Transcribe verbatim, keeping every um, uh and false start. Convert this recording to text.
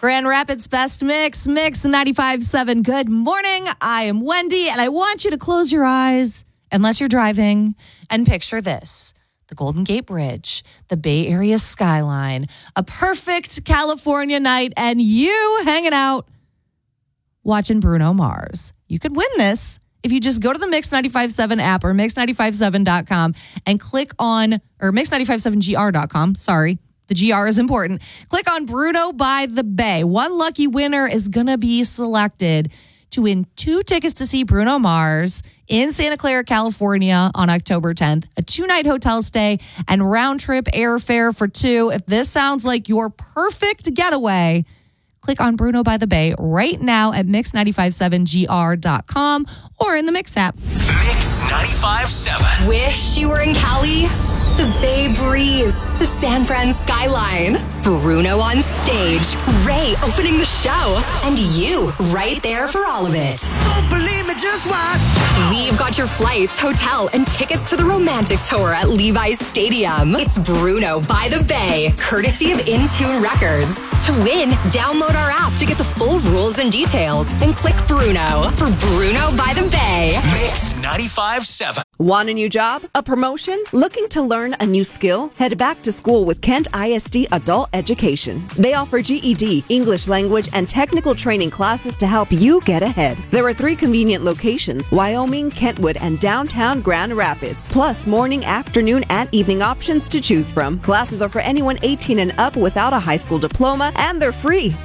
Grand Rapids Best Mix, Mix ninety-five point seven. Good morning. I am Wendy, and I want you to close your eyes, unless you're driving, and picture this. The Golden Gate Bridge, the Bay Area skyline, a perfect California night, and you hanging out watching Bruno Mars. You could win this if you just go to the Mix ninety-five point seven app or mix ninety-five seven dot com and click on, or mix ninety-five seven G R dot com, sorry. The G R is important. Click on Bruno by the Bay. One lucky winner is going to be selected to win two tickets to see Bruno Mars in Santa Clara, California on October tenth, a two-night hotel stay and round-trip airfare for two. If this sounds like your perfect getaway, click on Bruno by the Bay right now at mix ninety-five seven G R dot com or in the Mix app. Mix ninety-five point seven. Wish you were in Cali? The Bay Breeze, the San Fran skyline, Bruno on stage, Ray opening the show, and you right there for all of it. Don't believe me, just watch. We've got your flights, hotel, and tickets to the romantic tour at Levi's Stadium. It's Bruno by the Bay, courtesy of Intune Records. To win, download our app to get the full rules and details, and click Bruno for Bruno by the Bay. Mix ninety-five point seven. Want a new job? A promotion? Looking to learn a new skill? Head back to school with Kent I S D Adult Education. They offer G E D, English language, and technical training classes to help you get ahead. There are three convenient locations: Wyoming, Kentwood, and downtown Grand Rapids, plus morning, afternoon, and evening options to choose from. Classes are for anyone eighteen and up without a high school diploma, and they're free.